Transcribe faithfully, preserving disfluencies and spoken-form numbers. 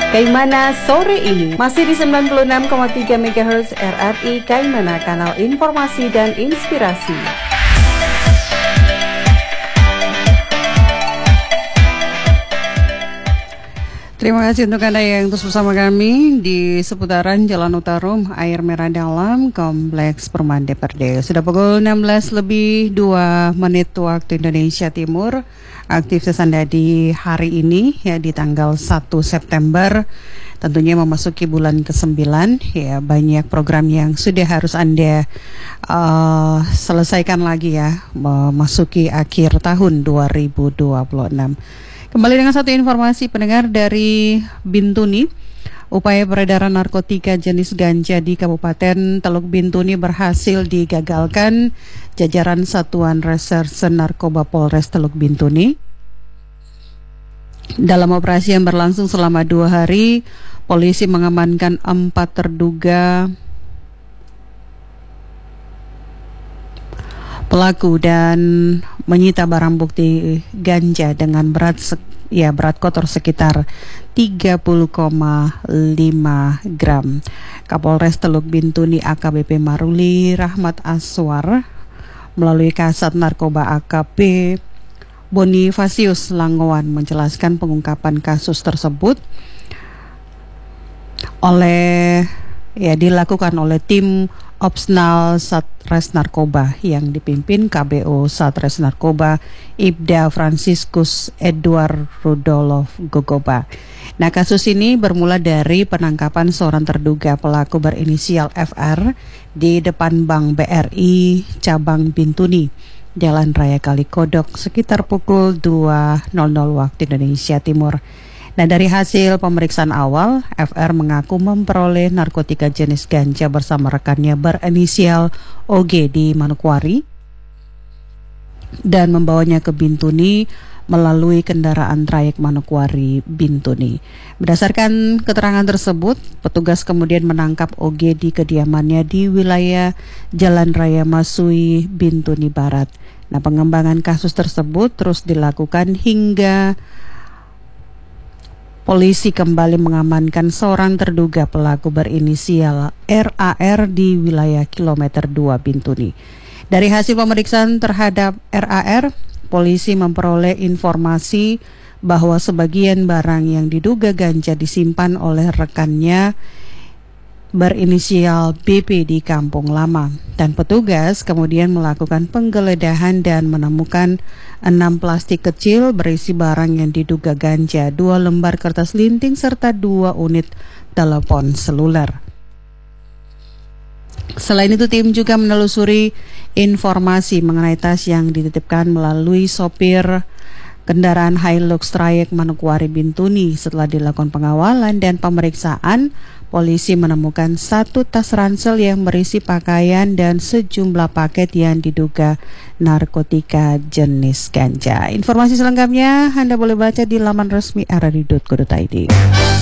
Kaimana sore ini masih di sembilan puluh enam koma tiga megahertz R R I Kaimana, kanal informasi dan inspirasi. Terima kasih untuk Anda yang terus bersama kami di seputaran Jalan Utarum, Air Merah Dalam, Kompleks Perumahan D P R D. Sudah pukul enam belas lebih dua menit waktu Indonesia Timur. Aktivitas Anda di hari ini ya di tanggal satu September, tentunya memasuki bulan kesembilan, ya banyak program yang sudah harus Anda uh, selesaikan lagi ya memasuki akhir tahun dua ribu dua puluh enam. Kembali dengan satu informasi pendengar dari Bintuni. Upaya peredaran narkotika jenis ganja di Kabupaten Teluk Bintuni berhasil digagalkan jajaran Satuan Reserse Narkoba Polres Teluk Bintuni. Dalam operasi yang berlangsung selama dua hari, polisi mengamankan empat terduga pelaku dan menyita barang bukti ganja dengan berat se- ya berat kotor sekitar tiga puluh koma lima gram. Kapolres Teluk Bintuni A K B P Maruli Rahmat Aswar melalui Kasat Narkoba A K P Bonifasius Langowan menjelaskan pengungkapan kasus tersebut oleh ya dilakukan oleh tim Opsnal Satres Narkoba yang dipimpin K B O Satres Narkoba Ibda Franciscus Edward Rudolf Gogoba. Nah, kasus ini bermula dari penangkapan seorang terduga pelaku berinisial F R di depan Bank B R I Cabang Bintuni, Jalan Raya Kalikodok sekitar pukul dua nol nol waktu Indonesia Timur. Nah, dari hasil pemeriksaan awal, F R mengaku memperoleh narkotika jenis ganja bersama rekannya berinisial O G di Manokwari dan membawanya ke Bintuni melalui kendaraan trayek Manokwari Bintuni. Berdasarkan keterangan tersebut, petugas kemudian menangkap O G di kediamannya di wilayah Jalan Raya Masui Bintuni Barat. Nah, pengembangan kasus tersebut terus dilakukan hingga polisi kembali mengamankan seorang terduga pelaku berinisial R A R di wilayah kilometer dua Bintuni. Dari hasil pemeriksaan terhadap R A R, polisi memperoleh informasi bahwa sebagian barang yang diduga ganja disimpan oleh rekannya berinisial B P di Kampung Lama, dan petugas kemudian melakukan penggeledahan dan menemukan enam plastik kecil berisi barang yang diduga ganja, dua lembar kertas linting serta dua unit telepon seluler. Selain itu, tim juga menelusuri informasi mengenai tas yang dititipkan melalui sopir kendaraan Hilux trayek Manokwari Bintuni. Setelah dilakukan pengawalan dan pemeriksaan, polisi menemukan satu tas ransel yang berisi pakaian dan sejumlah paket yang diduga narkotika jenis ganja. Informasi selengkapnya Anda boleh baca di laman resmi r r i dot co dot i d.